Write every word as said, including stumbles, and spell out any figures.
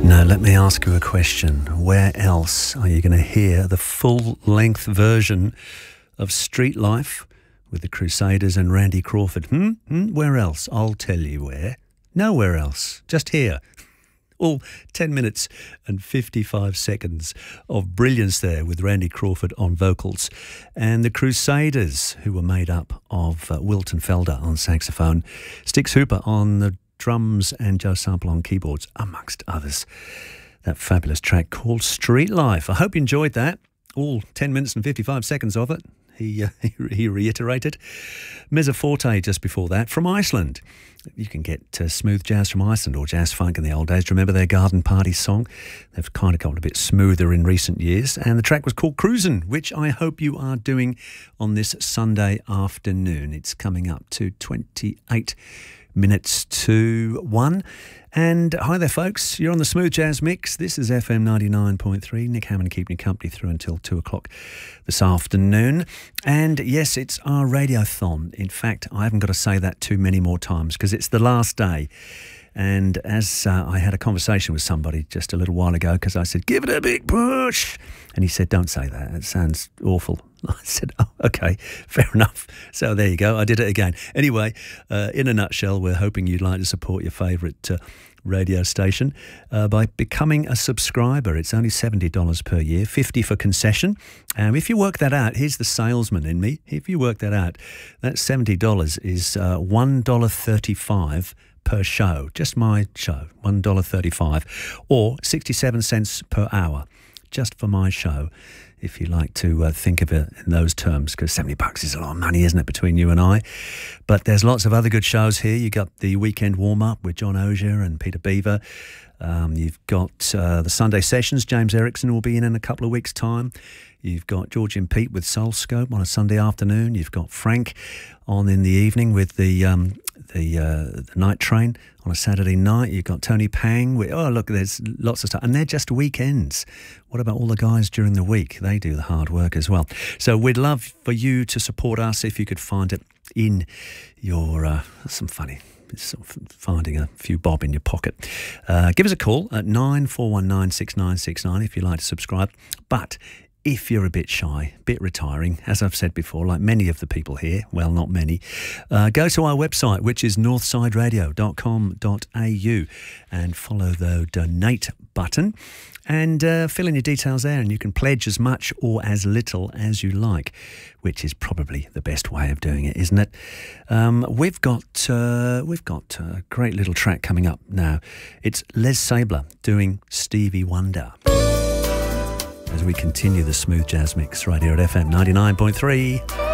Now, let me ask you a question. Where else are you going to hear the full-length version of Street Life with the Crusaders and Randy Crawford? Hmm? hmm? Where else? I'll tell you where. Nowhere else. Just here. All ten minutes and fifty-five seconds of brilliance there with Randy Crawford on vocals and the Crusaders, who were made up of uh, Wilton Felder on saxophone, Stix Hooper on the drums and Joe Sample on keyboards, amongst others. That fabulous track called Street Life. I hope you enjoyed that. All ten minutes and fifty-five seconds of it. He, uh, he reiterated. Mezza Forte just before that from Iceland. You can get uh, smooth jazz from Iceland or jazz funk in the old days. Do you remember their Garden Party song? They've kind of gotten a bit smoother in recent years. And the track was called Cruisin', which I hope you are doing on this Sunday afternoon. It's coming up to twenty-eight minutes to one. And hi there, folks. You're on the Smooth Jazz Mix. This is F M ninety-nine point three. Nick Hammond keeping you company through until two o'clock this afternoon. And yes, it's our radiothon. In fact, I haven't got to say that too many more times because it's the last day. And as uh, I had a conversation with somebody just a little while ago, because I said, give it a big push. And he said, don't say that. It sounds awful. I said, oh, okay, fair enough. So there you go. I did it again. Anyway, uh, in a nutshell, we're hoping you'd like to support your favourite uh, radio station uh, by becoming a subscriber. It's only seventy dollars per year, fifty dollars for concession. Um, if you work that out, here's the salesman in me. If you work that out, that seventy dollars is uh, one dollar thirty-five per show, just my show, one dollar thirty-five, or sixty-seven cents per hour, just for my show, if you like to uh, think of it in those terms, because seventy bucks is a lot of money, isn't it, between you and I? But there's lots of other good shows here. You got the Weekend Warm-Up with John Ogier and Peter Beaver. Um, you've got uh, the Sunday Sessions. James Erickson will be in in a couple of weeks' time. You've got George and Pete with Soul Scope on a Sunday afternoon. You've got Frank on in the evening with the um, the, uh, the Night Train on a Saturday night. You've got Tony Pang with, oh, look, there's lots of stuff. And they're just weekends. What about all the guys during the week? They do the hard work as well. So we'd love for you to support us if you could find it in your, uh, some funny, sort of finding a few bob in your pocket. Uh, give us a call at nine four one nine, six nine six nine if you'd like to subscribe. But if you're a bit shy, a bit retiring, as I've said before, like many of the people here, well, not many, uh, go to our website, which is northside radio dot com dot a u, and follow the donate button and uh, fill in your details there, and you can pledge as much or as little as you like, which is probably the best way of doing it, isn't it? Um, we've got uh, we've got a great little track coming up now. It's Les Sabler doing Stevie Wonder, as we continue the Smooth Jazz Mix right here at F M ninety-nine point three.